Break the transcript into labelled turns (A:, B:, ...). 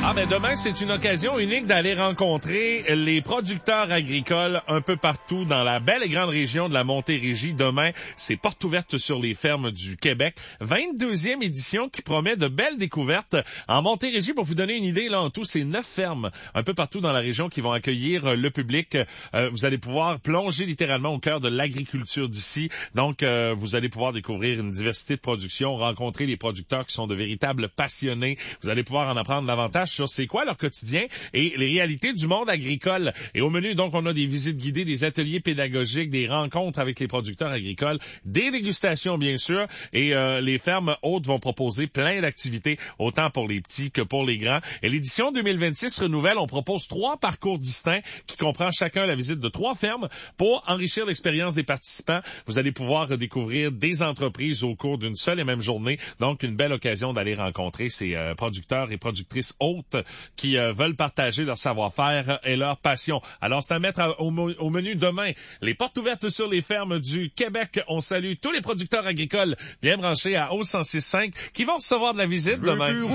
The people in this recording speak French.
A: Ah, mais demain, c'est une occasion unique d'aller rencontrer les producteurs agricoles un peu partout dans la belle et grande région de la Montérégie. Demain, c'est porte ouverte sur les fermes du Québec. 22e édition qui promet de belles découvertes. En Montérégie, pour vous donner une idée, là, en tout, c'est 9 fermes un peu partout dans la région qui vont accueillir le public. Vous allez pouvoir plonger littéralement au cœur de l'agriculture d'ici. Donc, vous allez pouvoir découvrir une diversité de production, rencontrer les producteurs qui sont de véritables passionnés. Vous allez pouvoir en apprendre davantage sur c'est quoi leur quotidien et les réalités du monde agricole. Et au menu, donc, on a des visites guidées, des ateliers pédagogiques, des rencontres avec les producteurs agricoles, des dégustations, bien sûr, et les fermes hôtes vont proposer plein d'activités, autant pour les petits que pour les grands. Et l'édition 2026 renouvelle, on propose 3 parcours distincts qui comprend chacun la visite de 3 fermes pour enrichir l'expérience des participants. Vous allez pouvoir découvrir des entreprises au cours d'une seule et même journée. Donc, une belle occasion d'aller rencontrer ces producteurs et productrices hôtes qui veulent partager leur savoir-faire et leur passion. Alors, c'est à mettre au menu demain. Les portes ouvertes sur les fermes du Québec. On salue tous les producteurs agricoles bien branchés à O106.5 qui vont recevoir de la visite demain.